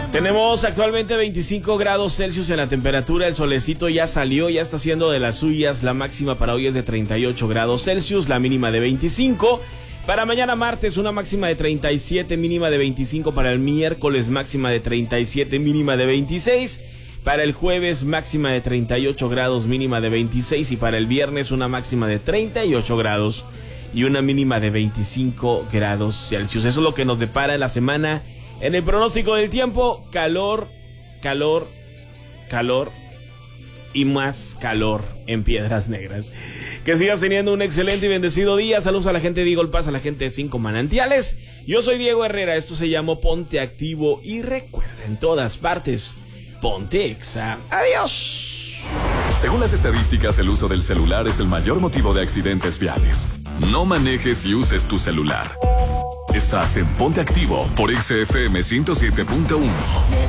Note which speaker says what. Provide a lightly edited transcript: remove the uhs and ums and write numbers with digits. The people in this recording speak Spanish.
Speaker 1: Tenemos actualmente 25 grados Celsius en la temperatura, el solecito ya salió, ya está haciendo de las suyas. La máxima para hoy es de 38 grados Celsius, la mínima de 25. Para mañana martes una máxima de 37, mínima de 25. Para el miércoles máxima de 37, mínima de 26. Para el jueves máxima de 38 grados, mínima de 26. Y para el viernes una máxima de 38 grados y una mínima de 25 grados Celsius. Eso es lo que nos depara en la semana. En el pronóstico del tiempo, calor, calor, calor y más calor en Piedras Negras. Que sigas teniendo un excelente y bendecido día. Saludos a la gente de Eagle Pass, a la gente de 5 Manantiales. Yo soy Diego Herrera, esto se llamó Ponte Activo y recuerda, en todas partes, ponte Exa. Adiós.
Speaker 2: Según las estadísticas, el uso del celular es el mayor motivo de accidentes viales. No manejes y uses tu celular. Estás en Ponte Activo por XFM 107.1.